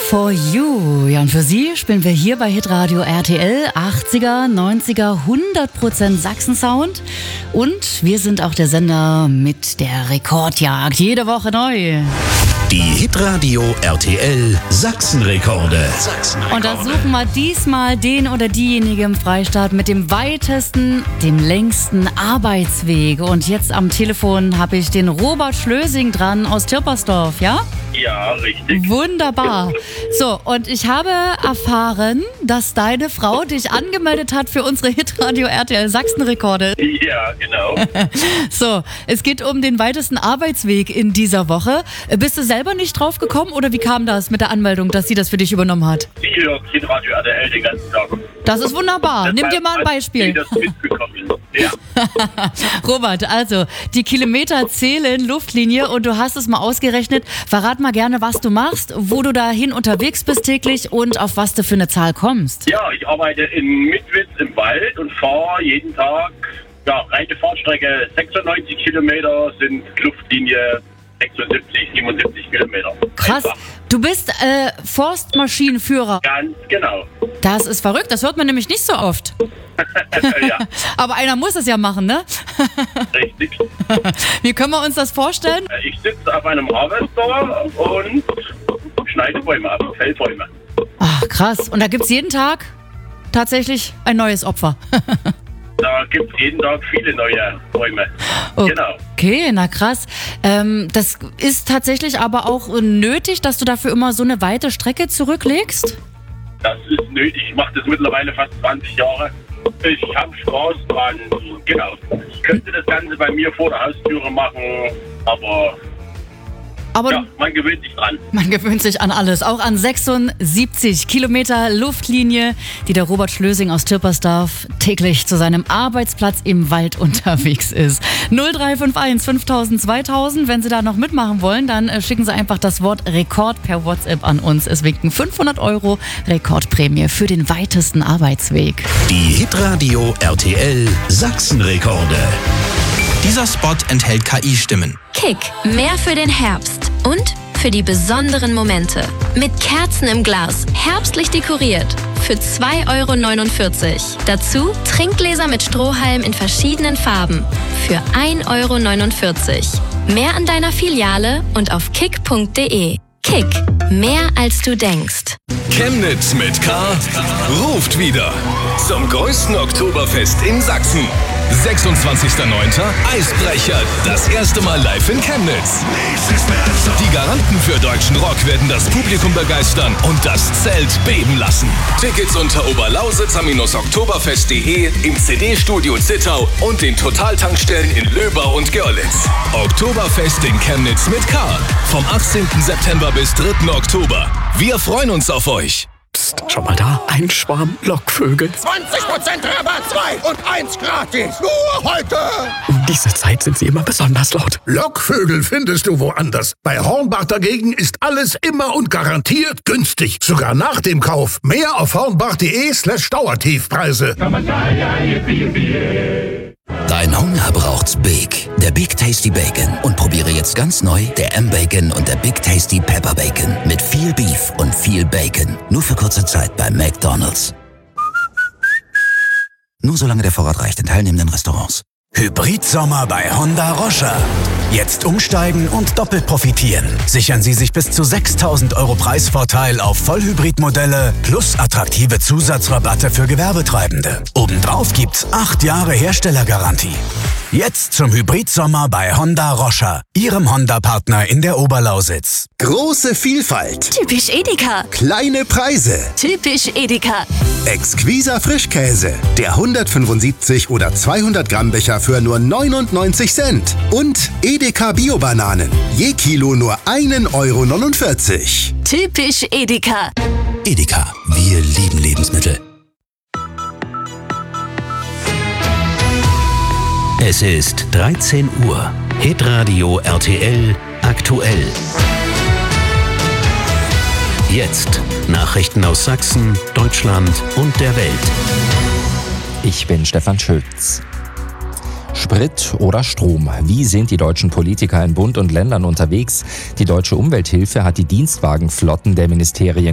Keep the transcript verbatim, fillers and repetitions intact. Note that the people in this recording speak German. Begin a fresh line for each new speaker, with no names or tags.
For You. Ja, und für Sie spielen wir hier bei Hitradio R T L achtziger, neunziger, hundert Prozent Sachsen-Sound. Und wir sind auch der Sender mit der Rekordjagd. Jede Woche neu.
Die Hitradio R T L Sachsenrekorde. Sachsenrekorde.
Und da suchen wir diesmal den oder diejenige im Freistaat mit dem weitesten, dem längsten Arbeitsweg. Und jetzt am Telefon habe ich den Robert Schlösing dran aus Tirpersdorf, ja?
Ja, richtig.
Wunderbar. So, und ich habe erfahren, dass deine Frau dich angemeldet hat für unsere Hitradio R T L Sachsenrekorde.
Ja, genau.
So, es geht um den weitesten Arbeitsweg in dieser Woche. Bist du selber nicht drauf gekommen oder wie kam das mit der Anmeldung, dass sie das für dich übernommen hat?
Ich höre Hitradio R T L den ganzen Tag.
Das ist wunderbar. Nimm dir mal ein Beispiel.
Das mitbekommen. Ja.
Robert, also die Kilometer zählen, Luftlinie, und du hast es mal ausgerechnet. Verrat mal gerne, was du machst, wo du dahin unterwegs bist täglich und auf was du für eine Zahl kommst.
Ja, ich arbeite in Mitwitz im Wald und fahre jeden Tag, ja, reine Fahrtstrecke sechsundneunzig Kilometer, sind Luftlinie sechsundsiebzig, siebenundsiebzig Kilometer.
Krass.
Einfach.
Du bist äh, Forstmaschinenführer.
Ganz genau.
Das ist verrückt, das hört man nämlich nicht so oft.
Ja.
Aber einer muss es ja machen, ne?
Richtig.
Wie können wir uns das vorstellen?
Ich sitze auf einem Harvester und schneide Bäume ab, Fellbäume.
Ach, krass. Und da gibt's jeden Tag tatsächlich ein neues Opfer.
Da gibt es jeden Tag viele neue Bäume.
Okay,
Genau.
Okay, na krass. Ähm, das ist tatsächlich aber auch nötig, dass du dafür immer so eine weite Strecke zurücklegst?
Das ist nötig. Ich mache das mittlerweile fast zwanzig Jahre. Ich habe Spaß dran. Genau. Ich könnte das Ganze bei mir vor der Haustüre machen, aber
Aber
ja, man gewöhnt sich dran.
man gewöhnt sich an alles, auch an sechsundsiebzig Kilometer Luftlinie, die der Robert Schlösing aus Tirpersdorf täglich zu seinem Arbeitsplatz im Wald unterwegs ist. null drei fünf eins fünftausend zweitausend, wenn Sie da noch mitmachen wollen, dann äh, schicken Sie einfach das Wort Rekord per WhatsApp an uns. Es winken fünfhundert Euro Rekordprämie für den weitesten Arbeitsweg.
Die Hitradio R T L Sachsenrekorde.
Dieser Spot enthält K I-Stimmen.
Kick, mehr für den Herbst und für die besonderen Momente. Mit Kerzen im Glas, herbstlich dekoriert, für zwei Euro neunundvierzig. Dazu Trinkgläser mit Strohhalm in verschiedenen Farben, für ein Euro neunundvierzig. Mehr an deiner Filiale und auf kick punkt de. Kick, mehr als du denkst.
Chemnitz mit K ruft wieder zum größten Oktoberfest in Sachsen. sechsundzwanzigster neunter Eisbrecher, das erste Mal live in Chemnitz. Die Garanten für deutschen Rock werden das Publikum begeistern und das Zelt beben lassen. Tickets unter oberlausitzer-oktoberfest punkt de, im C D-Studio Zittau und den Totaltankstellen in Löbau und Görlitz. Oktoberfest in Chemnitz mit K. Vom achtzehnten September bis dritten Oktober. Wir freuen uns auf euch.
Psst, schau mal da, ein Schwarm Lockvögel.
zwanzig Prozent Rabatt, zwei und eins gratis. Nur heute.
Um diese Zeit sind sie immer besonders laut.
Lockvögel findest du woanders. Bei Hornbach dagegen ist alles immer und garantiert günstig. Sogar nach dem Kauf. Mehr auf hornbach.de slash Dauertiefpreise.
Dein Hunger braucht's Big. Der Big Tasty Bacon. Und probiere jetzt ganz neu der M-Bacon und der Big Tasty Pepper Bacon. Mit viel Beef und viel Bacon. Nur für kurze Zeit bei McDonald's. Nur solange der Vorrat reicht in teilnehmenden Restaurants.
Hybridsommer bei Honda Roscher. Jetzt umsteigen und doppelt profitieren. Sichern Sie sich bis zu sechstausend Euro Preisvorteil auf Vollhybridmodelle plus attraktive Zusatzrabatte für Gewerbetreibende. Obendrauf gibt's acht Jahre Herstellergarantie. Jetzt zum Hybridsommer bei Honda Roscher, Ihrem Honda-Partner in der Oberlausitz.
Große Vielfalt.
Typisch Edeka.
Kleine Preise.
Typisch Edeka.
Exquiser Frischkäse. Der hundertfünfundsiebzig oder zweihundert Gramm Becher für nur neunundneunzig Cent. Und Edeka Bio-Bananen. Je Kilo nur ein Euro neunundvierzig.
Typisch Edeka.
Edeka. Wir lieben Lebensmittel. Es ist dreizehn Uhr. Hitradio R T L aktuell. Jetzt Nachrichten aus Sachsen, Deutschland und der Welt.
Ich bin Stefan Schütz. Sprit oder Strom? Wie sind die deutschen Politiker in Bund und Ländern unterwegs? Die Deutsche Umwelthilfe hat die Dienstwagenflotten der Ministerien